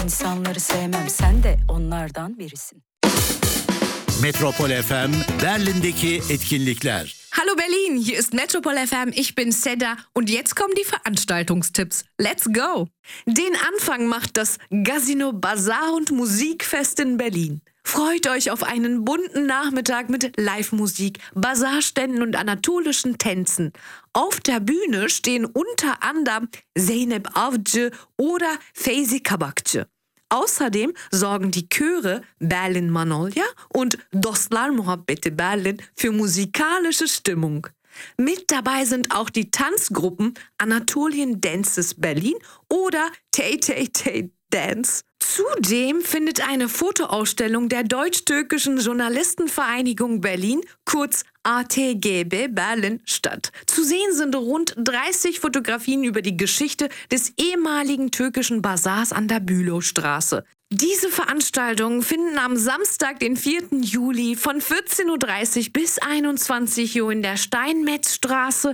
İnsanları sevmem, sen de onlardan birisin. Metropol FM Berlin'deki etkinlikler. Hallo Berlin, hier ist Metropol FM, ich bin Seda und jetzt kommen die Veranstaltungstipps. Let's go! Den Anfang macht das Casino Bazaar und Musikfest in Berlin. Freut euch auf einen bunten Nachmittag mit Live-Musik, Basarständen und anatolischen Tänzen. Auf der Bühne stehen unter anderem Zeynep Avcı oder Feyzi Kabakçı. Außerdem sorgen die Chöre Berlin Manolya und Dostlar Muhabbeti Berlin für musikalische Stimmung. Mit dabei sind auch die Tanzgruppen Anatolian Dances Berlin oder Tay Tay Tay Dance. Zudem findet eine Fotoausstellung der Deutsch-Türkischen Journalistenvereinigung Berlin, kurz ATGB Berlin, statt. Zu sehen sind rund 30 Fotografien über die Geschichte des ehemaligen türkischen Basars an der Bülowstraße. Diese Veranstaltungen finden am Samstag, den 4. Juli von 14.30 Uhr bis 21 Uhr in der Steinmetzstraße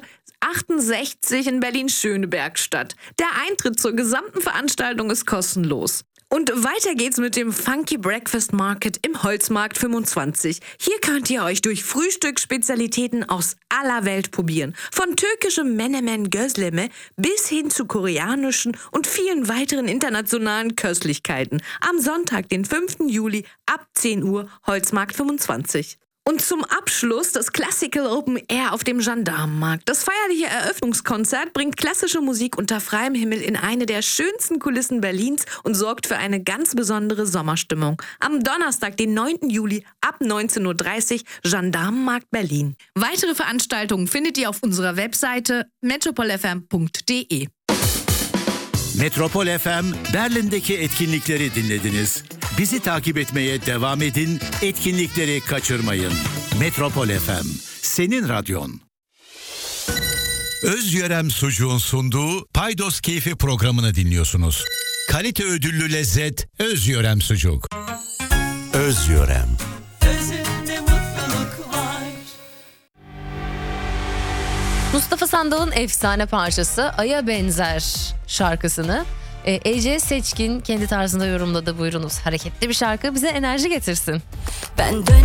68 in Berlin-Schöneberg statt. Der Eintritt zur gesamten Veranstaltung ist kostenlos. Und weiter geht's mit dem Funky Breakfast Market im Holzmarkt 25. Hier könnt ihr euch durch Frühstücksspezialitäten aus aller Welt probieren. Von türkischem Menemen Gözleme bis hin zu koreanischen und vielen weiteren internationalen Köstlichkeiten. Am Sonntag, den 5. Juli ab 10 Uhr, Holzmarkt 25. Und zum Abschluss das Classical Open Air auf dem Gendarmenmarkt. Das feierliche Eröffnungskonzert bringt klassische Musik unter freiem Himmel in eine der schönsten Kulissen Berlins und sorgt für eine ganz besondere Sommerstimmung. Am Donnerstag, den 9. Juli ab 19.30 Uhr, Gendarmenmarkt Berlin. Weitere Veranstaltungen findet ihr auf unserer Webseite metropolfm.de. Metropol FM Berlin'deki etkinlikleri dinlediniz. Bizi takip etmeye devam edin, etkinlikleri kaçırmayın. Metropol FM, senin radyon. Özyörem Sucuğun sunduğu Paydos Keyfi programını dinliyorsunuz. Kalite ödüllü lezzet Özyörem Sucuk. Özyörem. Özünde mutluluk var. Mustafa Sandal'ın efsane parçası Ay'a Benzer şarkısını Ece Seçkin kendi tarzında yorumladı. Buyurunuz, hareketli bir şarkı bize enerji getirsin. Ben